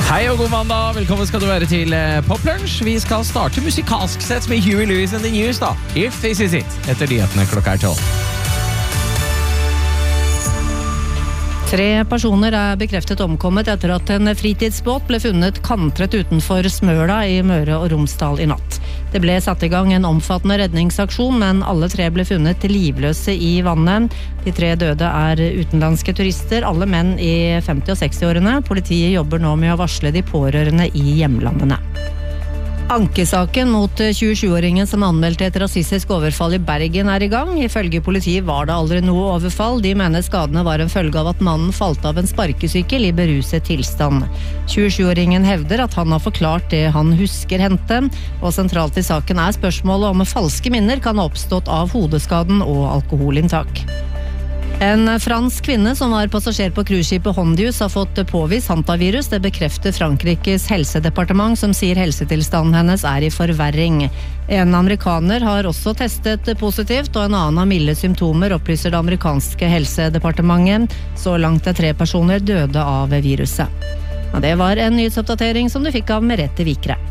Hei og god mandag, velkommen skal du være til Poplunch. Vi skal starte musikalsk sett med Huey Lewis and the News da. If This Is It, etter nyhetene klokka 12. 3 personer bekreftet omkommet etter at en fritidsbåt ble funnet kantret utenfor Smøla i Møre og Romsdal i natt. Det ble satt i gang en omfattende redningsaksjon, men alle 3 ble funnet livløse i vannet. De 3 døde utenlandske turister, alle menn i 50- og 60-årene. Politiet jobber nå med å varsle de pårørende i hjemlandene. Ankesaken mot 27-åringen som anmeldte et rasistisk overfall i Bergen i gang. Ifølge politiet var det aldri noe overfall. De mener skadene var en følge av at mannen falt av en sparkesykkel i beruset tilstand. 27-åringen hevder at han har forklart det han husker hendte, og sentralt i saken spørsmålet om falske minner kan ha oppstått av hodeskaden og alkoholinntak. En fransk kvinne som var passasjer på cruiseskipet Hondius har fått påvist hantavirus. Det bekrefter Frankrikes helsedepartement, som sier helsetilstanden hennes i forverring. En amerikaner har også testet positivt, og en annen har milde symptomer, opplyser det amerikanske helsedepartementet. Så langt 3 personer døde av viruset. Det var en nyhetsoppdatering som du fikk av Merete Vikre.